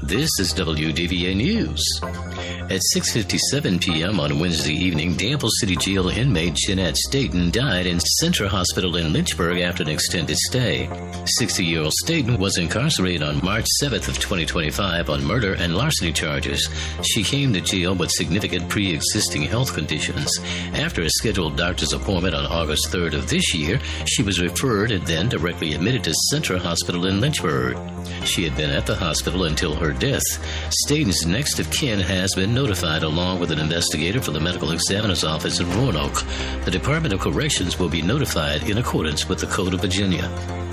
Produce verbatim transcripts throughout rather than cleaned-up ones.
This is W D V A News. At six fifty-seven p.m. on Wednesday evening, Danville City Jail inmate Jeanette Staten died in Centra Hospital in Lynchburg after an extended stay. sixty-year-old Staten was incarcerated on March seventh of twenty twenty-five on murder and larceny charges. She came to jail with significant pre-existing health conditions. After a scheduled doctor's appointment on August third of this year, she was referred and then directly admitted to Centra Hospital in Lynchburg. She had been at the hospital until her death. Staten's next of kin has been notified, along with an investigator from the medical examiner's office in Roanoke. The Department of Corrections will be notified in accordance with the Code of Virginia.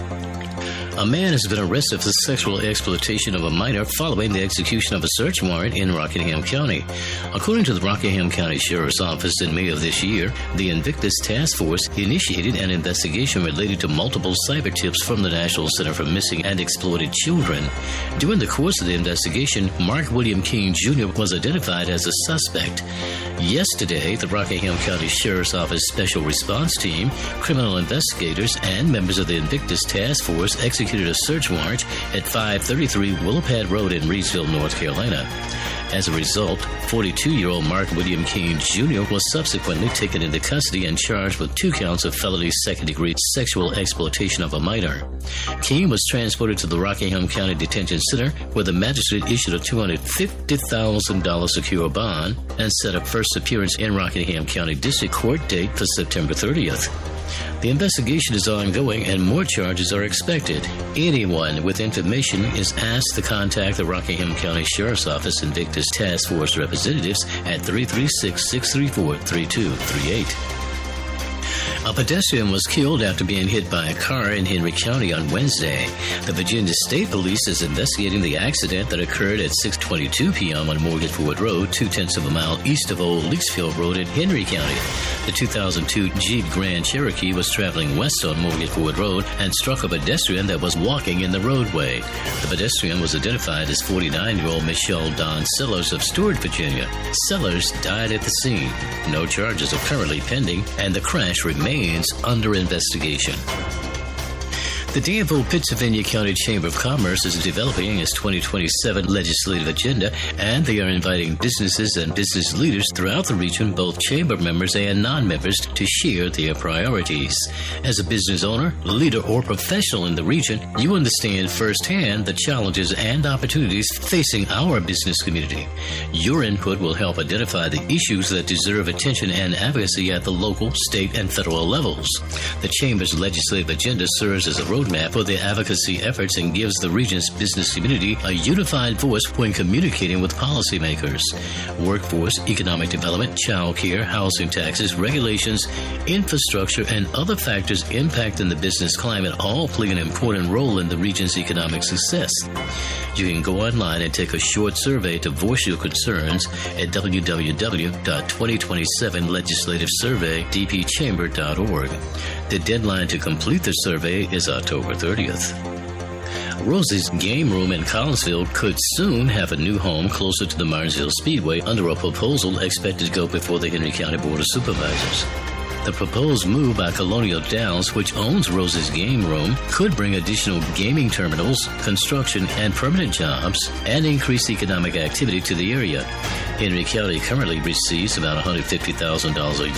A man has been arrested for sexual exploitation of a minor following the execution of a search warrant in Rockingham County. According to the Rockingham County Sheriff's Office, in May of this year, the Invictus Task Force initiated an investigation related to multiple cyber tips from the National Center for Missing and Exploited Children. During the course of the investigation, Mark William King Junior was identified as a suspect. Yesterday, the Rockingham County Sheriff's Office Special Response Team, criminal investigators, and members of the Invictus Task Force executed executed a search warrant at five thirty-three Willowpad Road in Reidsville, North Carolina. As a result, forty-two-year-old Mark William King Junior was subsequently taken into custody and charged with two counts of felony second-degree sexual exploitation of a minor. King was transported to the Rockingham County Detention Center, where the magistrate issued a two hundred fifty thousand dollars secure bond and set a first appearance in Rockingham County District Court date for September thirtieth. The investigation is ongoing and more charges are expected. Anyone with information is asked to contact the Rockingham County Sheriff's Office Invictus Task Force representatives at three three six, six three four, three two three eight. A pedestrian was killed after being hit by a car in Henry County on Wednesday. The Virginia State Police is investigating the accident that occurred at six twenty-two p.m. on Mortgage Ford Road, two-tenths of a mile east of Old Leaksfield Road in Henry County. The two thousand two Jeep Grand Cherokee was traveling west on Mortgage Ford Road and struck a pedestrian that was walking in the roadway. The pedestrian was identified as forty-nine-year-old Michelle Don Sellers of Stewart, Virginia. Sellers died at the scene. No charges are currently pending, and the crash remains under investigation. The Danville Pittsylvania County Chamber of Commerce is developing its twenty twenty-seven legislative agenda, and they are inviting businesses and business leaders throughout the region, both chamber members and non-members, to share their priorities. As a business owner, leader, or professional in the region, you understand firsthand the challenges and opportunities facing our business community. Your input will help identify the issues that deserve attention and advocacy at the local, state, and federal levels. The Chamber's legislative agenda serves as a road roadmap for the advocacy efforts and gives the region's business community a unified voice when communicating with policymakers. Workforce, economic development, child care, housing taxes, regulations, infrastructure, and other factors impacting the business climate all play an important role in the region's economic success. You can go online and take a short survey to voice your concerns at w w w dot twenty twenty-seven legislative survey d p chamber dot org. The deadline to complete the survey is October thirtieth. Rosie's Game Room in Collinsville could soon have a new home closer to the Martinsville Speedway under a proposal expected to go before the Henry County Board of Supervisors. The proposed move by Colonial Downs, which owns Rosie's Game Room, could bring additional gaming terminals, construction, and permanent jobs, and increase economic activity to the area. Henry County currently receives about one hundred fifty thousand dollars a